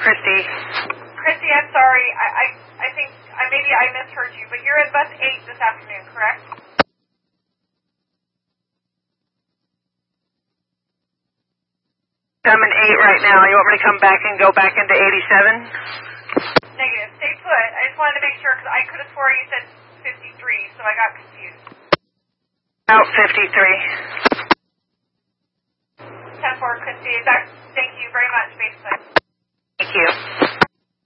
Christy. Christy, I'm sorry. I think maybe I misheard you, but you're at bus 8 this afternoon, correct? I'm in 8 right now. You want me to come back and go back into 87? Negative. Stay put. I just wanted to make sure because I could have swore you said 53, so I got confused. Out 53. 10-4, Christy. Thank you very much, basically. Thank you.